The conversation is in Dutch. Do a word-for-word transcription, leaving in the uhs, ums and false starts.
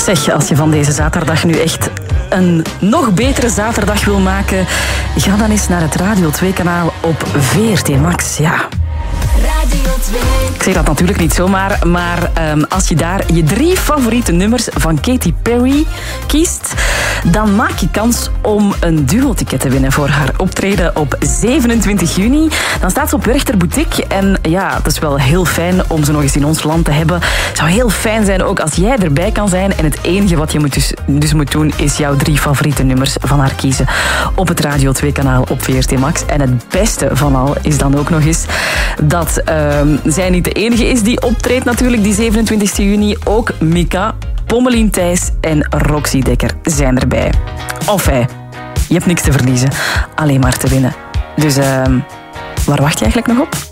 Zeg, als je van deze zaterdag nu echt een nog betere zaterdag wil maken, ga dan eens naar het Radio twee kanaal op V R T Max. Ja. Radio twee. Ik zeg dat natuurlijk niet zomaar, maar um, als je daar je drie favoriete nummers van Katy Perry kiest, dan maak je kans om een duo-ticket te winnen voor haar optreden op zevenentwintig juni. Dan staat ze op Werchter Boutique en ja, het is wel heel fijn om ze nog eens in ons land te hebben. Het zou heel fijn zijn ook als jij erbij kan zijn en het enige wat je moet dus, dus moet doen is jouw drie favoriete nummers van haar kiezen op het Radio twee kanaal op V R T Max. En het beste van al is dan ook nog eens dat uh, zij niet de enige is die optreedt natuurlijk die zevenentwintigste juni. Ook Mika, Pommelien Thijs en Roxy Dekker zijn erbij. Enfin, je hebt niks te verliezen, alleen maar te winnen. Dus uh, waar wacht je eigenlijk nog op?